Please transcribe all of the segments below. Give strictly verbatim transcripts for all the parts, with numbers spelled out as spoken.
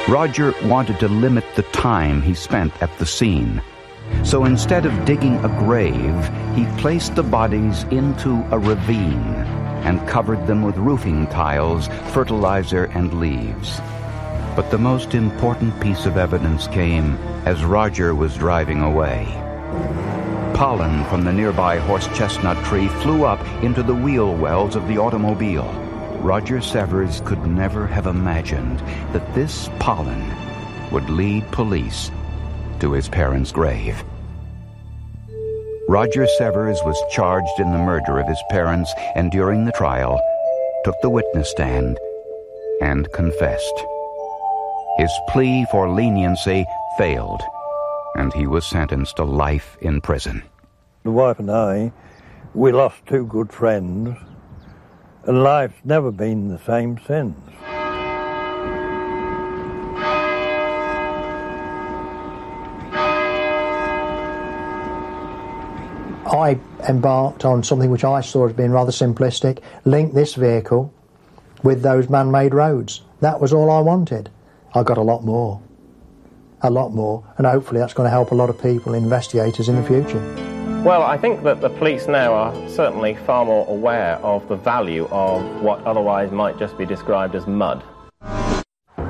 Roger wanted to limit the time he spent at the scene. So instead of digging a grave, he placed the bodies into a ravine and covered them with roofing tiles, fertilizer, and leaves. But the most important piece of evidence came as Roger was driving away. Pollen from the nearby horse chestnut tree flew up into the wheel wells of the automobile. Roger Severs could never have imagined that this pollen would lead police to his parents' grave. Roger Severs was charged in the murder of his parents, and during the trial, took the witness stand and confessed. His plea for leniency failed, and he was sentenced to life in prison. The wife and I, we lost two good friends, and life's never been the same since. I embarked on something which I saw as being rather simplistic, link this vehicle with those man-made roads. That was all I wanted. I got a lot more, a lot more, and hopefully that's going to help a lot of people, investigators in the future. Well, I think that the police now are certainly far more aware of the value of what otherwise might just be described as mud. I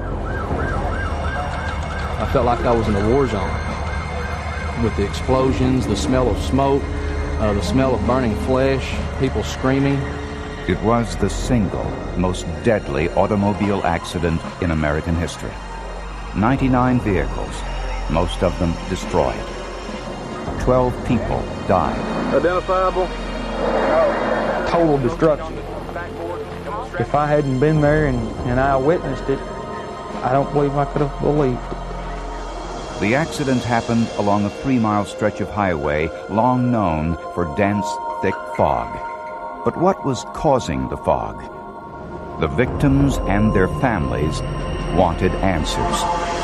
felt like I was in a war zone with the explosions, the smell of smoke, uh, the smell of burning flesh, people screaming. It was the single most deadly automobile accident in American history. ninety-nine vehicles, most of them destroyed. Twelve people died. Identifiable? Total destruction. If I hadn't been there and, and I witnessed it, I don't believe I could have believed it. The accident happened along a three-mile stretch of highway long known for dense, thick fog. But what was causing the fog? The victims and their families wanted answers.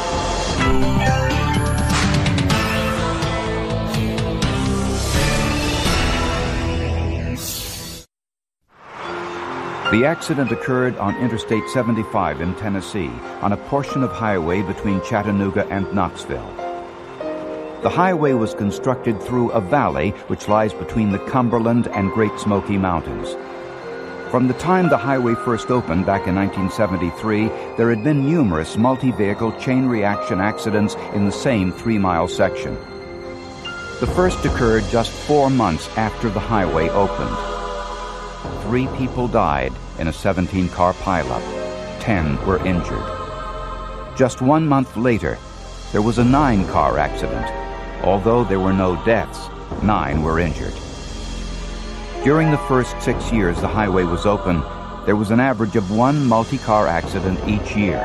The accident occurred on Interstate seventy-five in Tennessee, on a portion of highway between Chattanooga and Knoxville. The highway was constructed through a valley which lies between the Cumberland and Great Smoky Mountains. From the time the highway first opened back in nineteen seventy-three, there had been numerous multi-vehicle chain reaction accidents in the same three-mile section. The first occurred just four months after the highway opened. Three people died in a seventeen-car pileup. Ten were injured. Just one month later, there was a nine-car accident. Although there were no deaths, nine were injured. During the first six years the highway was open, there was an average of one multi-car accident each year.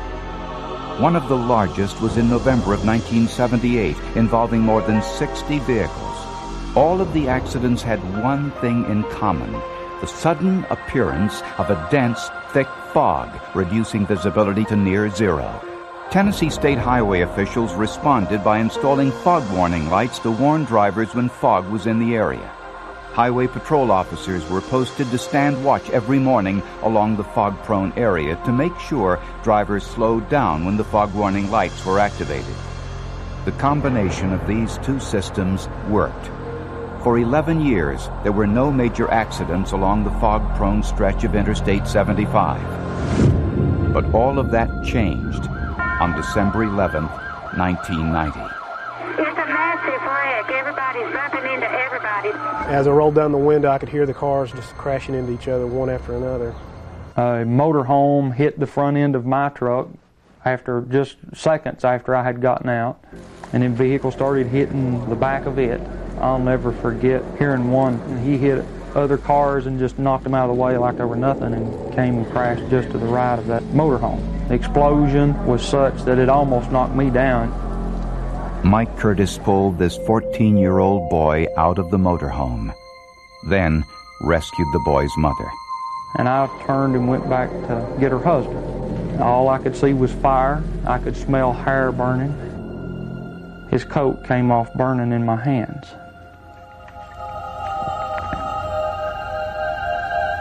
One of the largest was in November of nineteen seventy-eight, involving more than sixty vehicles. All of the accidents had one thing in common: the sudden appearance of a dense, thick fog, reducing visibility to near zero. Tennessee state highway officials responded by installing fog warning lights to warn drivers when fog was in the area. Highway patrol officers were posted to stand watch every morning along the fog-prone area to make sure drivers slowed down when the fog warning lights were activated. The combination of these two systems worked. For eleven years, there were no major accidents along the fog-prone stretch of Interstate seventy-five. But all of that changed on December eleventh, nineteen ninety. It's a massive wreck. Everybody's bumping into everybody. As I rolled down the window, I could hear the cars just crashing into each other, one after another. A motorhome hit the front end of my truck after just seconds after I had gotten out, and then vehicle started hitting the back of it. I'll never forget hearing one. He hit other cars and just knocked them out of the way like there were nothing, and came and crashed just to the right of that motorhome. The explosion was such that it almost knocked me down. Mike Curtis pulled this fourteen-year-old boy out of the motorhome, then rescued the boy's mother. And I turned and went back to get her husband. All I could see was fire. I could smell hair burning. His coat came off burning in my hands.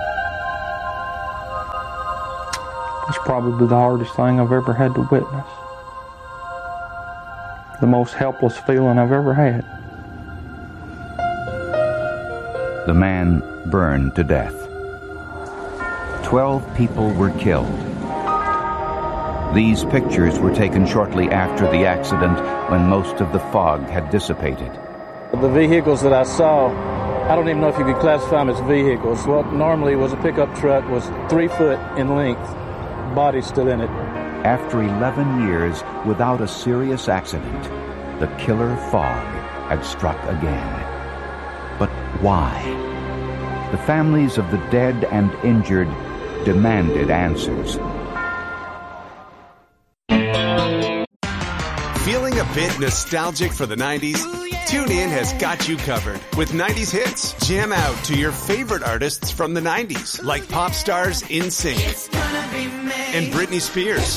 It's probably the hardest thing I've ever had to witness. the most helpless feeling I've ever had. The man burned to death. Twelve people were killed. These pictures were taken shortly after the accident, when most of the fog had dissipated. The vehicles that I saw, I don't even know if you could classify them as vehicles. What normally was a pickup truck was three foot in length, body still in it. After eleven years without a serious accident, the killer fog had struck again. But why? The families of the dead and injured demanded answers. Feeling a bit nostalgic for the nineties? TuneIn has got you covered with nineties hits. Jam out to your favorite artists from the nineties, like pop stars NSYNC and Britney Spears,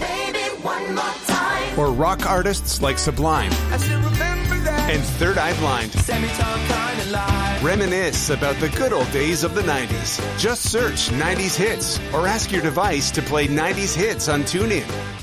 or rock artists like Sublime and Third Eye Blind. Reminisce about the good old days of the nineties. Just search nineties hits or ask your device to play nineties hits on TuneIn.